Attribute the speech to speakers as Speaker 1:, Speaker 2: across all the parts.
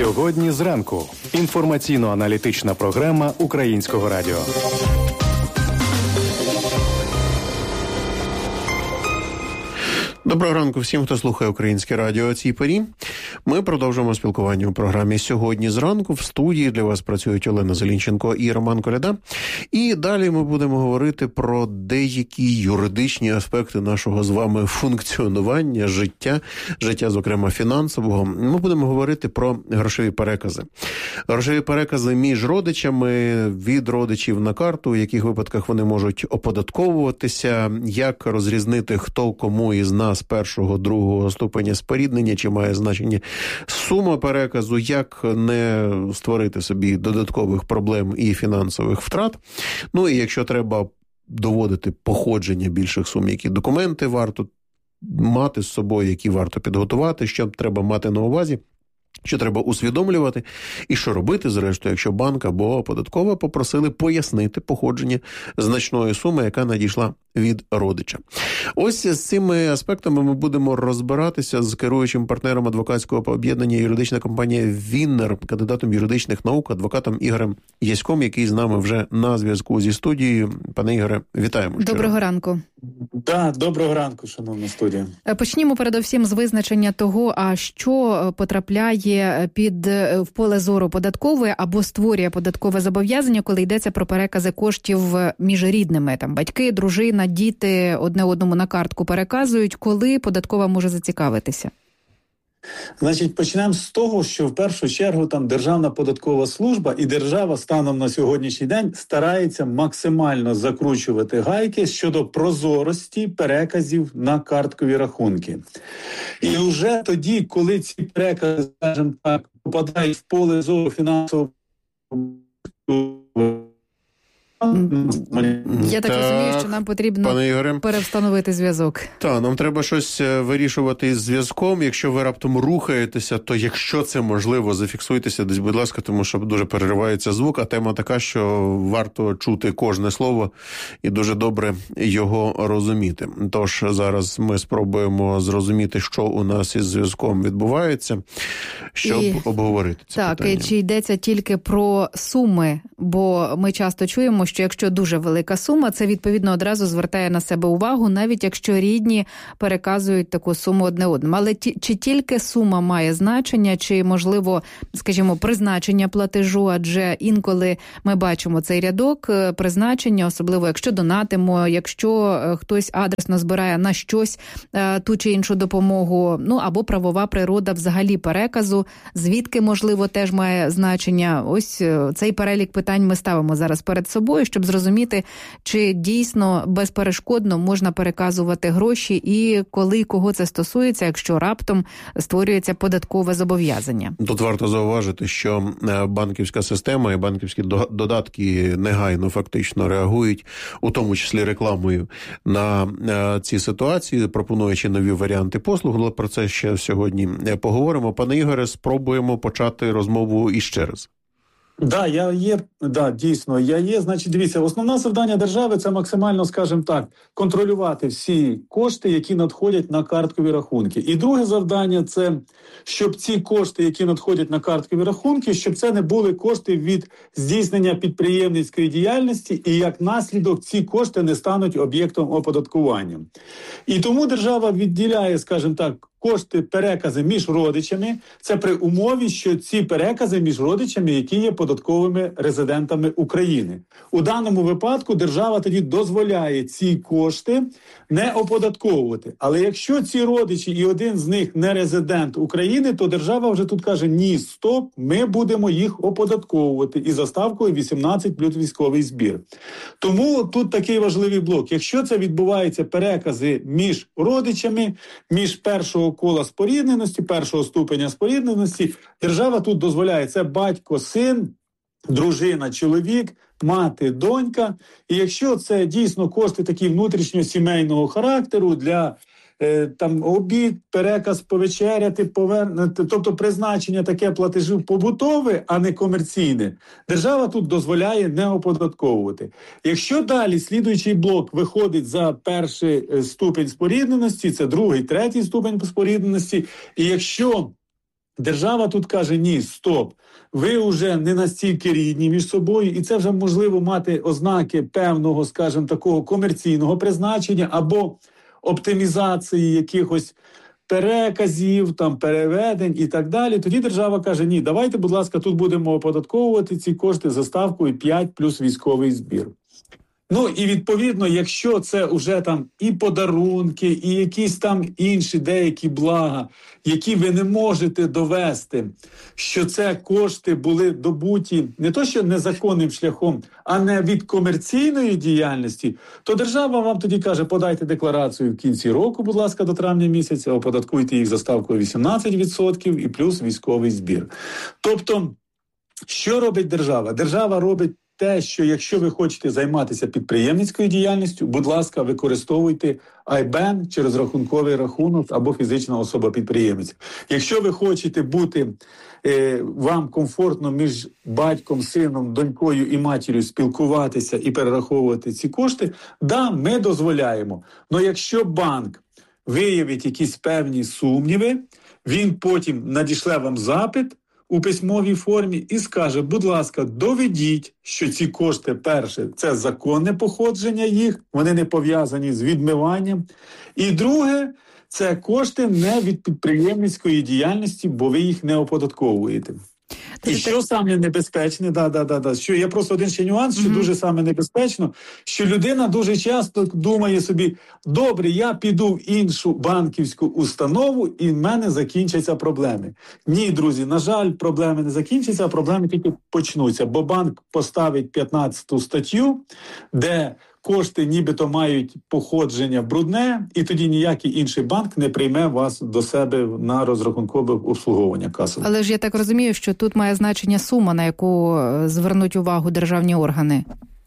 Speaker 1: Сьогодні зранку. Інформаційно-аналітична програма Українського радіо.
Speaker 2: Доброго ранку всім, хто слухає Українське радіо о цій порі. Ми продовжуємо спілкування у програмі «Сьогодні зранку». В студії для вас працюють Олена Зелінченко і Роман Коляда. І далі ми будемо говорити про деякі юридичні аспекти нашого з вами функціонування, життя, зокрема, фінансового. Ми будемо говорити про грошові перекази. Грошові перекази між родичами, від родичів на карту, в яких випадках вони можуть оподатковуватися, як розрізнити, хто кому із нас першого, другого ступеня споріднення, чи має значення сума переказу, як не створити собі додаткових проблем і фінансових втрат. Ну і якщо треба доводити походження більших сум, які документи варто мати з собою, які варто підготувати, що треба мати на увазі, що треба усвідомлювати, і що робити, зрештою, якщо банк або податкова попросили пояснити походження значної суми, яка надійшла від родича. Ось з цими аспектами ми будемо розбиратися з керуючим партнером адвокатського об'єднання юридична компанія «Віннер», кандидатом юридичних наук, адвокатом Ігорем Яськом, який з нами вже на зв'язку зі студією. Пане Ігоре, вітаємо.
Speaker 3: Доброго ранку.
Speaker 4: Так, доброго ранку, шановна студія.
Speaker 3: Почнімо передовсім з визначення того, а що потрапляє в поле зору податкової або створює податкове зобов'язання, коли йдеться про перекази коштів між рідними. Там батьки, дружина, діти одне одному на картку переказують, коли податкова може зацікавитися?
Speaker 4: Значить, почнемо з того, що в першу чергу там Державна податкова служба і держава станом на сьогоднішній день старається максимально закручувати гайки щодо прозорості переказів на карткові рахунки. І вже тоді, коли ці перекази, скажімо так, попадають в поле зору фінансового,
Speaker 3: я так розумію, що нам потрібно перевстановити зв'язок.
Speaker 2: Так, нам треба щось вирішувати із зв'язком. Якщо ви раптом рухаєтеся, то якщо це можливо, зафіксуйтеся десь, будь ласка, тому що дуже переривається звук, а тема така, що варто чути кожне слово і дуже добре його розуміти. Тож зараз ми спробуємо зрозуміти, що у нас із зв'язком відбувається, щоб обговорити це питання.
Speaker 3: Так, чи йдеться тільки про суми, бо ми часто чуємо, що якщо дуже велика сума, це відповідно одразу звертає на себе увагу, навіть якщо рідні переказують таку суму одне одному. Але чи тільки сума має значення, чи, можливо, скажімо, призначення платежу, адже інколи ми бачимо цей рядок призначення, особливо якщо донатимо, якщо хтось адресно збирає на щось ту чи іншу допомогу, ну або правова природа взагалі переказу, звідки, можливо, теж має значення. Ось цей перелік питань ми ставимо зараз перед собою, щоб зрозуміти, чи дійсно безперешкодно можна переказувати гроші і коли і кого це стосується, якщо раптом створюється податкове зобов'язання.
Speaker 2: Тут варто зауважити, що банківська система і банківські додатки негайно фактично реагують, у тому числі рекламою, на ці ситуації, пропонуючи нові варіанти послуг, але про це ще сьогодні поговоримо. Пане Ігоре, спробуємо почати розмову іще раз.
Speaker 4: Дійсно, я є. Значить, дивіться, основне завдання держави – це максимально, скажімо так, контролювати всі кошти, які надходять на карткові рахунки. І друге завдання – це, щоб ці кошти, які надходять на карткові рахунки, щоб це не були кошти від здійснення підприємницької діяльності, і як наслідок ці кошти не стануть об'єктом оподаткування. І тому держава відділяє, скажімо так, кошти, перекази між родичами, це при умові, що ці перекази між родичами, які є податковими резидентами України. У даному випадку держава тоді дозволяє ці кошти не оподатковувати. Але якщо ці родичі і один з них не резидент України, то держава вже тут каже: ні, стоп, ми будемо їх оподатковувати і за ставкою 18 плюс військовий збір. Тому тут такий важливий блок. Якщо це відбуваються перекази між родичами, між першого кола спорідненості, першого ступеня спорідненості, держава тут дозволяє. Це батько, син, дружина, чоловік, мати, донька. І якщо це дійсно кошти такі внутрішньосімейного характеру для там обід, переказ, повечеряти, тобто призначення таке платежів побутове, а не комерційне, держава тут дозволяє не оподатковувати. Якщо далі слідуючий блок виходить за перший ступень спорідненості, це другий, третій ступень спорідненості, і якщо Держава тут каже, ні, стоп, ви вже не настільки рідні між собою, і це вже можливо мати ознаки певного, скажімо, такого комерційного призначення або оптимізації якихось переказів, там, переведень і так далі. Тоді держава каже, ні, давайте, будь ласка, тут будемо оподатковувати ці кошти за ставкою 5 плюс військовий збір. Ну, і відповідно, якщо це вже там і подарунки, і якісь там інші деякі блага, які ви не можете довести, що це кошти були добуті не то що незаконним шляхом, а не від комерційної діяльності, то держава вам тоді каже, подайте декларацію в кінці року, будь ласка, до травня місяця, оподаткуйте їх за ставкою 18% і плюс військовий збір. Тобто, що робить держава? Держава робить те, що якщо ви хочете займатися підприємницькою діяльністю, будь ласка, використовуйте IBAN через рахунковий рахунок або фізична особа-підприємець. Якщо ви хочете бути, вам комфортно між батьком, сином, донькою і матір'ю спілкуватися і перераховувати ці кошти, да, ми дозволяємо. Але якщо банк виявить якісь певні сумніви, він потім надішле вам запит у письмовій формі і скаже, будь ласка, доведіть, що ці кошти, перше, це законне походження їх, вони не пов'язані з відмиванням. І друге, це кошти не від підприємницької діяльності, бо ви їх не оподатковуєте. І що саме небезпечне, що є просто один ще нюанс, що дуже саме небезпечно, що людина дуже часто думає собі, добре, я піду в іншу банківську установу і в мене закінчаться проблеми. Ні, друзі, на жаль, проблеми не закінчаться, а проблеми тільки почнуться, бо банк поставить 15 статтю, де кошти нібито мають походження брудне, і тоді ніякий інший банк не прийме вас до себе на розрахункове обслуговування касове.
Speaker 3: Але ж я так розумію, що тут має значення сума, на яку звернуть увагу державні органи.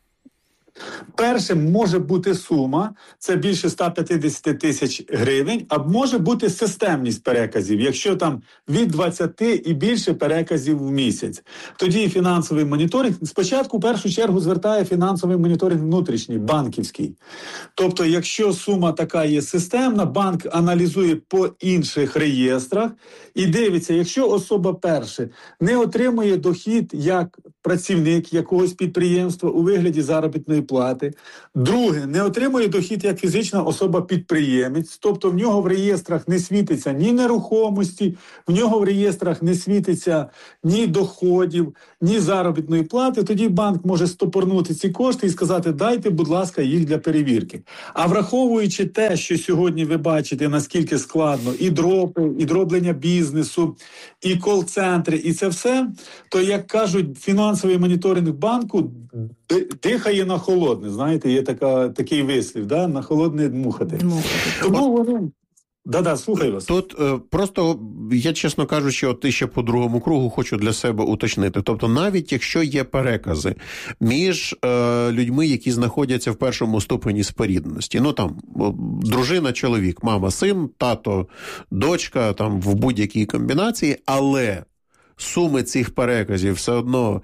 Speaker 4: Перше, може бути сума, це більше 150 тисяч гривень, а може бути системність переказів, якщо там від 20 і більше переказів в місяць. Тоді фінансовий моніторинг, спочатку в першу чергу звертає фінансовий моніторинг внутрішній, банківський. Тобто, якщо сума така є системна, банк аналізує по інших реєстрах і дивиться, якщо особа перша не отримує дохід як працівник якогось підприємства у вигляді заробітної плати, друге, не отримує дохід як фізична особа-підприємець, тобто в нього в реєстрах не світиться ні нерухомості, в нього в реєстрах не світиться ні доходів, ні заробітної плати, тоді банк може стопорнути ці кошти і сказати, дайте, будь ласка, їх для перевірки. А враховуючи те, що сьогодні ви бачите, наскільки складно і дропи, і дроблення бізнесу, і кол-центри, і це все, то, як кажуть, фінансовий моніторинг банку дихає на холодне, знаєте, є такий вислів, да? На холодне дмухати. Тому вони... Да, слухаю вас.
Speaker 2: Тут просто, я, чесно кажучи, от ще по другому кругу хочу для себе уточнити. Тобто, навіть якщо є перекази між людьми, які знаходяться в першому ступені спорідненості, ну там, дружина, чоловік, мама, син, тато, дочка, там, в будь-якій комбінації, але суми цих переказів все одно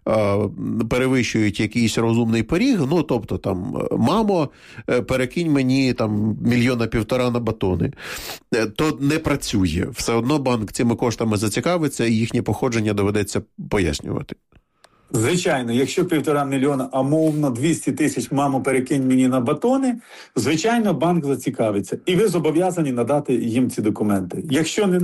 Speaker 2: перевищують якийсь розумний поріг, ну, тобто, там, мамо, перекинь мені, там, 1,5 мільйона на батони, то не працює. Все одно банк цими коштами зацікавиться, і їхнє походження доведеться пояснювати.
Speaker 4: Звичайно, якщо 1,5 мільйона, а мовно 200 тисяч, мамо, перекинь мені на батони, звичайно, банк зацікавиться. І ви зобов'язані надати їм ці документи. Якщо не...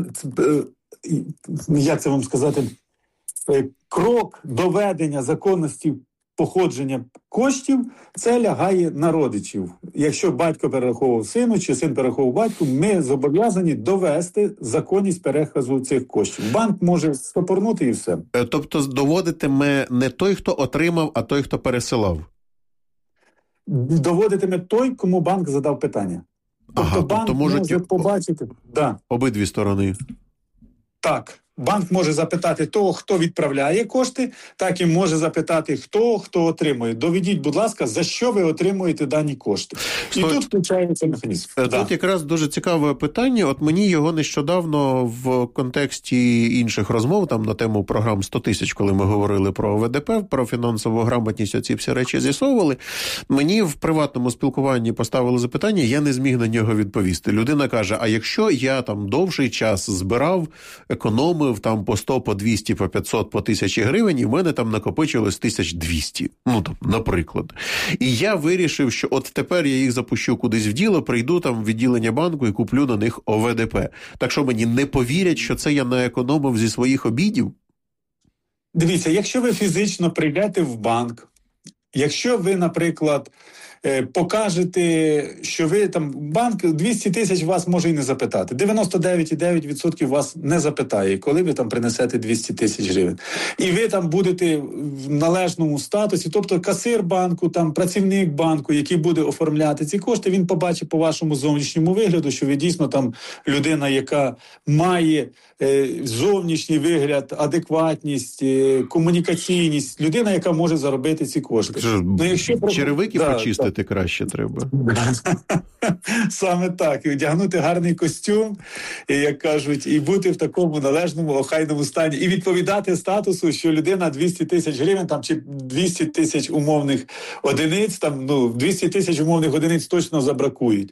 Speaker 4: як це вам сказати, крок доведення законності походження коштів, це лягає на родичів. Якщо батько перераховував сину, чи син перераховував батьку, ми зобов'язані довести законність переказу цих коштів. Банк може стопорнути і все.
Speaker 2: Тобто доводитиме не той, хто отримав, а той, хто пересилав?
Speaker 4: Доводитиме той, кому банк задав питання. Тобто банк може побачити... Да.
Speaker 2: Обидві сторони.
Speaker 4: Так, банк може запитати того, хто відправляє кошти, так і може запитати хто отримує. Доведіть, будь ласка, за що ви отримуєте дані кошти. І тут включається механізм.
Speaker 2: Тут якраз дуже цікаве питання. От мені його нещодавно в контексті інших розмов, там на тему програм 100 тисяч, коли ми говорили про ВДП, про фінансову грамотність, оці всі речі з'ясовували, мені в приватному спілкуванні поставили запитання, я не зміг на нього відповісти. Людина каже, а якщо я там довший час збирав, економив, економив там по 100, по 200, по 500, по 1000 гривень, і в мене там накопичилось 1200, наприклад. І я вирішив, що от тепер я їх запущу кудись в діло, прийду там в відділення банку і куплю на них ОВДП. Так що мені не повірять, що це я наекономив зі своїх обідів?
Speaker 4: Дивіться, якщо ви фізично прийдете в банк, якщо ви, наприклад, покажете, що ви там, банк 200 тисяч вас може і не запитати. 99,9% вас не запитає, коли ви там принесете 200 тисяч гривень. І ви там будете в належному статусі, тобто касир банку, там працівник банку, який буде оформляти ці кошти, він побачить по вашому зовнішньому вигляду, що ви дійсно там людина, яка має зовнішній вигляд, адекватність, комунікаційність, людина, яка може заробити ці кошти.
Speaker 2: Черевики почистити краще треба.
Speaker 4: Саме так. І одягнути гарний костюм, і, як кажуть, і бути в такому належному, охайному стані. І відповідати статусу, що людина 200 тисяч гривень, там, чи 200 тисяч умовних одиниць, там, 200 тисяч умовних одиниць точно забракують.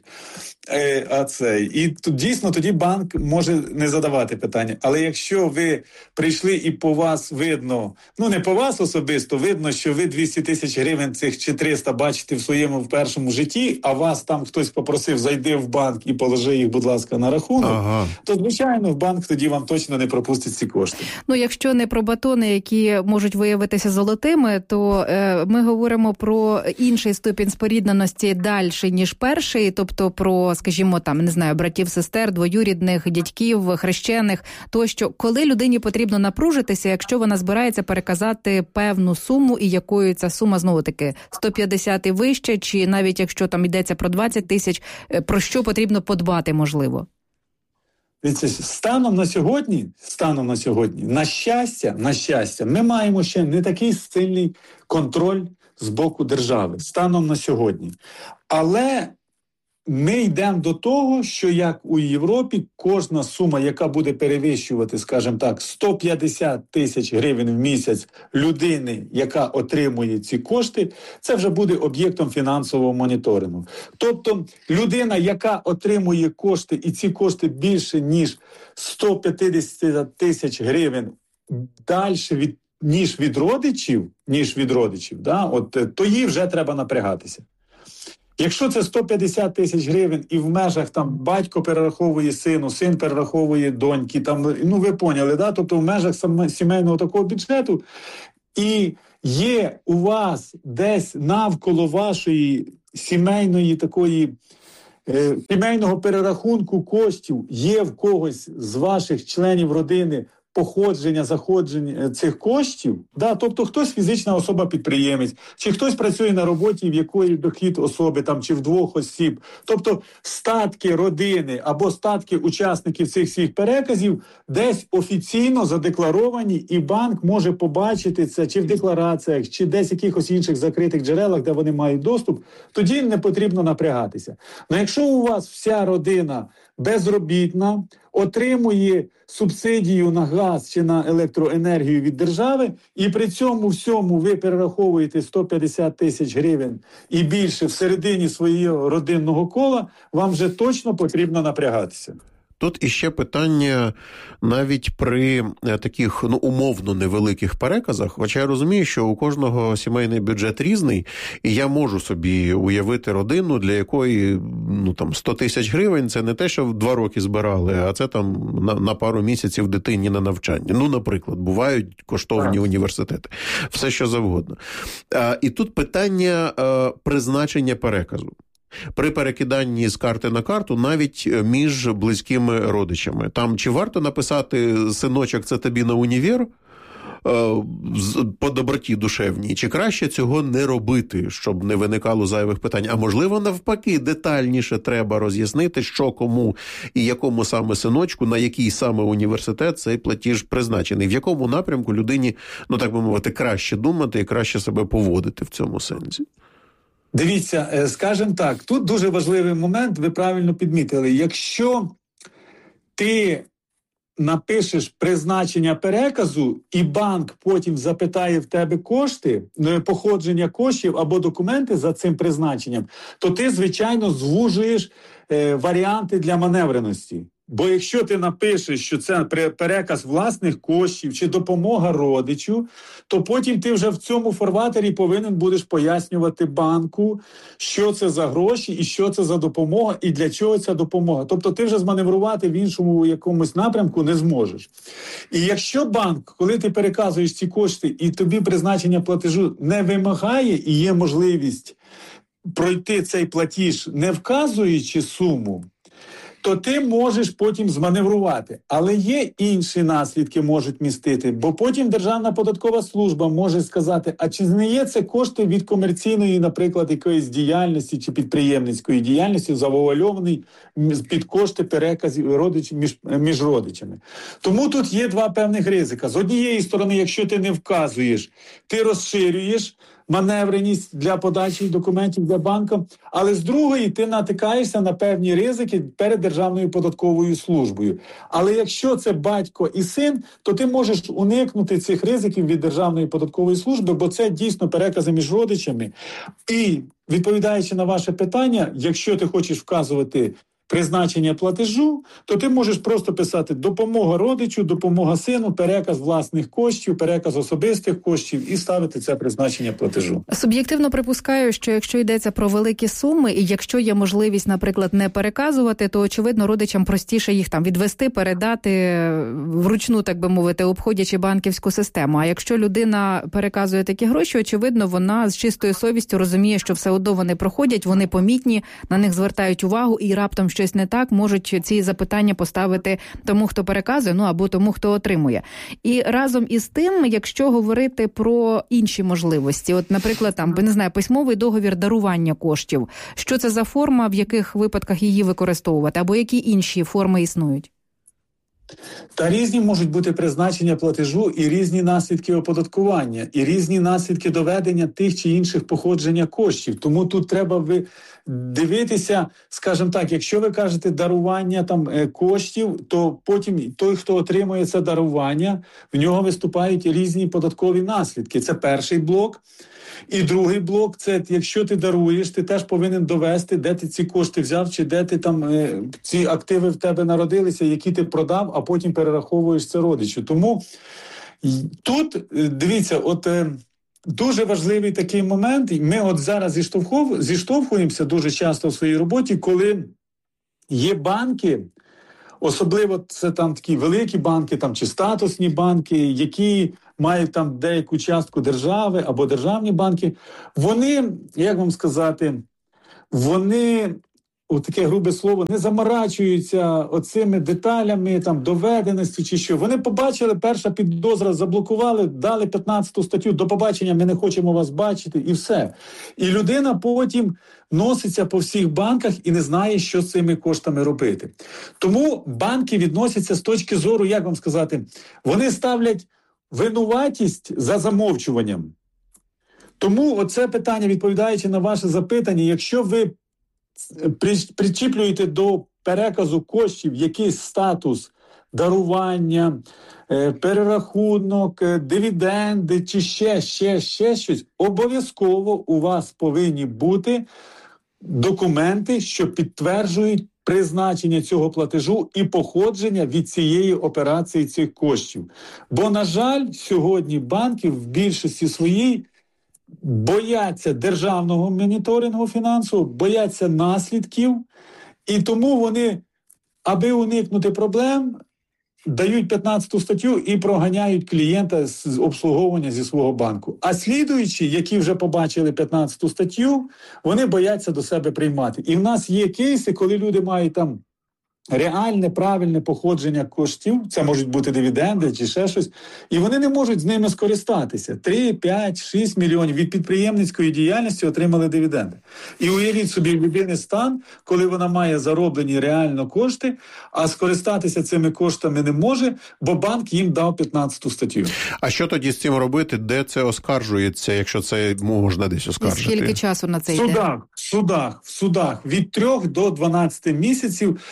Speaker 4: І тут, дійсно, тоді банк може не задавати питання. Але якщо ви прийшли і по вас видно, не по вас особисто, видно, що ви 200 тисяч гривень цих чи 300 бачите в своєму в першому житті, а вас там хтось попросив, зайди в банк і положи їх, будь ласка, на рахунок, то, звичайно, банк тоді вам точно не пропустить ці кошти.
Speaker 3: Якщо не про батони, які можуть виявитися золотими, то ми говоримо про інший ступінь спорідненості далі, ніж перший, тобто про, скажімо, там, не знаю, братів, сестер, двоюрідних, дядьків, хрещених, тощо, коли людині потрібно напружитися, якщо вона збирається переказати певну суму, і якою ця сума, знову-таки, 150 і вище, чи навіть якщо там йдеться про 20 тисяч, про що потрібно подбати, можливо?
Speaker 4: Станом на сьогодні, на щастя, ми маємо ще не такий сильний контроль з боку держави, станом на сьогодні. Але ми йдемо до того, що як у Європі кожна сума, яка буде перевищувати, скажімо так, 150 тисяч гривень в місяць людини, яка отримує ці кошти, це вже буде об'єктом фінансового моніторингу. Тобто людина, яка отримує кошти, і ці кошти більше, ніж 150 тисяч гривень, далі ніж від родичів, то їй вже треба напрягатися. Якщо це 150 тисяч гривень і в межах там батько перераховує сину, син перераховує доньки, там, ви поняли, да? Тобто в межах сімейного такого бюджету, і є у вас десь навколо вашої сімейного перерахунку коштів, є в когось з ваших членів родини походження, заходження цих коштів, тобто хтось фізична особа-підприємець, чи хтось працює на роботі, в якої дохід особи, там, чи в двох осіб. Тобто статки родини або статки учасників цих всіх переказів десь офіційно задекларовані, і банк може побачити це чи в деклараціях, чи десь якихось інших закритих джерелах, де вони мають доступ, тоді не потрібно напрягатися. Але якщо у вас вся родина безробітна, отримує субсидію на газ чи на електроенергію від держави, і при цьому всьому ви перераховуєте 150 тисяч гривень і більше всередині свого родинного кола, вам вже точно потрібно напрягатися.
Speaker 2: Тут іще питання навіть при таких, умовно невеликих переказах, хоча я розумію, що у кожного сімейний бюджет різний, і я можу собі уявити родину, для якої 100 тисяч гривень – це не те, що в 2 роки збирали, а це там на пару місяців дитині на навчання. Наприклад, бувають коштовні університети. Все, що завгодно. І тут питання призначення переказу. При перекиданні з карти на карту навіть між близькими родичами. Там чи варто написати «синочок, це тобі на універ» по доброті душевній, чи краще цього не робити, щоб не виникало зайвих питань? А можливо, навпаки, детальніше треба роз'яснити, що кому і якому саме синочку, на який саме університет цей платіж призначений, в якому напрямку людині, так би мовити, краще думати і краще себе поводити в цьому сенсі.
Speaker 4: Дивіться, скажімо так, тут дуже важливий момент, ви правильно підмітили. Якщо ти напишеш призначення переказу, і банк потім запитає в тебе кошти, походження коштів або документи за цим призначенням, то ти, звичайно, звужуєш варіанти для маневреності. Бо якщо ти напишеш, що це переказ власних коштів чи допомога родичу, то потім ти вже в цьому фарватері повинен будеш пояснювати банку, що це за гроші і що це за допомога і для чого ця допомога. Тобто ти вже зманеврувати в іншому якомусь напрямку не зможеш. І якщо банк, коли ти переказуєш ці кошти і тобі призначення платежу не вимагає і є можливість пройти цей платіж, не вказуючи суму, то ти можеш потім зманеврувати. Але є інші наслідки можуть містити, бо потім Державна податкова служба може сказати, а чи не є це кошти від комерційної, наприклад, якоїсь діяльності чи підприємницької діяльності, завуальований під кошти переказів між родичами. Тому тут є два певних ризика. З однієї сторони, якщо ти не вказуєш, ти розширюєш маневреність для подачі документів для банку, але з другої ти натикаєшся на певні ризики перед Державною податковою службою. Але якщо це батько і син, то ти можеш уникнути цих ризиків від Державної податкової служби, бо це дійсно перекази між родичами. І, відповідаючи на ваше питання, якщо ти хочеш вказувати призначення платежу, то ти можеш просто писати допомога родичу, допомога сину, переказ власних коштів, переказ особистих коштів і ставити це призначення платежу.
Speaker 3: Суб'єктивно припускаю, що якщо йдеться про великі суми і якщо є можливість, наприклад, не переказувати, то, очевидно, родичам простіше їх там відвести, передати вручну, так би мовити, обходячи банківську систему. А якщо людина переказує такі гроші, очевидно, вона з чистою совістю розуміє, що все одно вони проходять, вони помітні, на них звертають увагу і раптом щось не так, можуть ці запитання поставити тому, хто переказує, або тому, хто отримує. І разом із тим, якщо говорити про інші можливості, от, наприклад, там, письмовий договір дарування коштів, що це за форма, в яких випадках її використовувати, або які інші форми існують?
Speaker 4: Та різні можуть бути призначення платежу і різні наслідки оподаткування, і різні наслідки доведення тих чи інших походження коштів. Тому тут треба дивитися, скажімо так, якщо ви кажете дарування коштів, то потім той, хто отримує це дарування, в нього виступають різні податкові наслідки. Це перший блок. І другий блок – це якщо ти даруєш, ти теж повинен довести, де ти ці кошти взяв, чи де ти ці активи в тебе народилися, які ти продав, а потім перераховуєш це родичу. Тому тут, дивіться, дуже важливий такий момент. Ми зараз зіштовхуємося дуже часто в своїй роботі, коли є банки, особливо це такі великі банки чи статусні банки, які мають деяку частку держави або державні банки, вони, як вам сказати, вони, таке грубе слово, не заморачуються оцими деталями, доведеності чи що. Вони побачили, перша підозра, заблокували, дали 15 статтю, до побачення, ми не хочемо вас бачити, і все. І людина потім носиться по всіх банках і не знає, що з цими коштами робити. Тому банки відносяться з точки зору, як вам сказати, вони ставлять винуватість за замовчуванням. Тому оце питання, відповідаючи на ваше запитання, якщо ви причіплюєте до переказу коштів якийсь статус дарування, перерахунок, дивіденди чи ще щось, обов'язково у вас повинні бути документи, що підтверджують призначення цього платежу і походження від цієї операції цих коштів. Бо, на жаль, сьогодні банки в більшості своїй бояться державного моніторингу фінансового, бояться наслідків, і тому вони, аби уникнути проблем, дають 15 статтю і проганяють клієнта з обслуговування зі свого банку. А слідуючі, які вже побачили 15 статтю, вони бояться до себе приймати. І в нас є кейси, коли люди мають реальне, правильне походження коштів, це можуть бути дивіденди чи ще щось, і вони не можуть з ними скористатися. 3, 5, 6 мільйонів від підприємницької діяльності отримали дивіденди. І уявіть собі людини стан, коли вона має зароблені реально кошти, а скористатися цими коштами не може, бо банк їм дав 15 статтю.
Speaker 2: А що тоді з цим робити? Де це оскаржується, якщо це можна десь оскаржити?
Speaker 3: І скільки часу на це йде?
Speaker 4: В судах. Від 3 до 12 місяців ми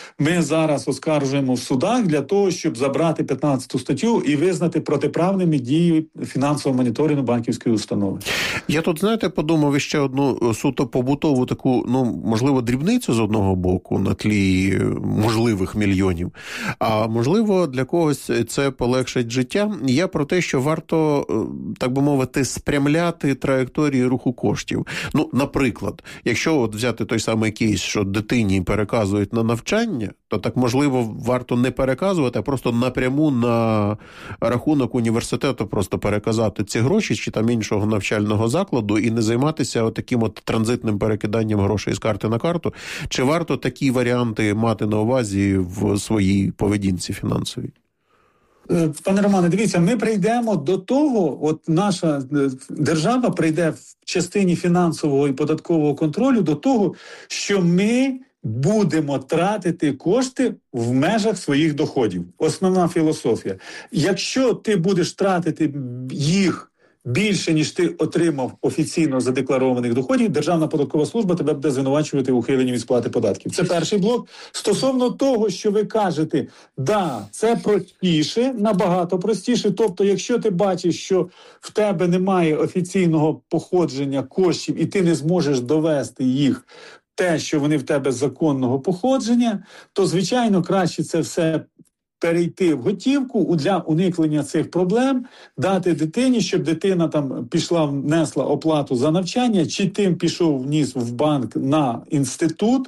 Speaker 4: зараз оскаржуємо в судах для того, щоб забрати 15 статтю і визнати протиправними дії фінансового моніторингу банківської установи.
Speaker 2: Я тут, знаєте, подумав ще одну суто побутову таку, можливо, дрібницю з одного боку на тлі можливих мільйонів, а можливо, для когось це полегшить життя. Я про те, що варто, так би мовити, спрямляти траєкторії руху коштів. Наприклад, якщо от взяти той самий кейс, що дитині переказують на навчання, то так, можливо, варто не переказувати, а просто напряму на рахунок університету просто переказати ці гроші чи там іншого навчального закладу і не займатися таким транзитним перекиданням грошей з карти на карту. Чи варто такі варіанти мати на увазі в своїй поведінці фінансовій?
Speaker 4: Пане Романе, дивіться, ми прийдемо до того, от наша держава прийде в частині фінансового і податкового контролю до того, що ми будемо тратити кошти в межах своїх доходів. Основна філософія. Якщо ти будеш тратити їх більше, ніж ти отримав офіційно задекларованих доходів, Державна податкова служба тебе буде звинувачувати в ухиленні від сплати податків. Це перший блок. Стосовно того, що ви кажете, це простіше, набагато простіше. Тобто, якщо ти бачиш, що в тебе немає офіційного походження коштів і ти не зможеш довести їх, те, що вони в тебе законного походження, то, звичайно, краще це все перейти в готівку для уникнення цих проблем, дати дитині, щоб дитина там пішла, внесла оплату за навчання, чи тим пішов, вніс в банк на інститут,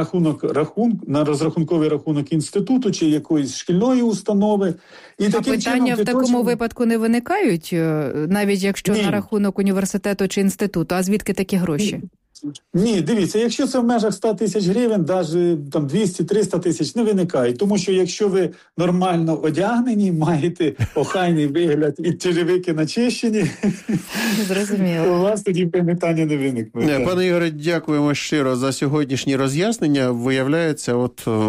Speaker 4: на розрахунковий рахунок інституту чи якоїсь шкільної установи. І таким
Speaker 3: питання
Speaker 4: чином,
Speaker 3: в такому випадку не виникають, навіть якщо на рахунок університету чи інституту, а звідки такі гроші?
Speaker 4: Ні, дивіться, якщо це в межах 100 тисяч гривень, навіть там 200-300 тисяч не виникає. Тому що якщо ви нормально одягнені, маєте охайний вигляд і черевики начищені, то у вас тоді питання не виникне.
Speaker 2: Пане Ігоре, дякуємо щиро за сьогоднішні роз'яснення. Виявляється,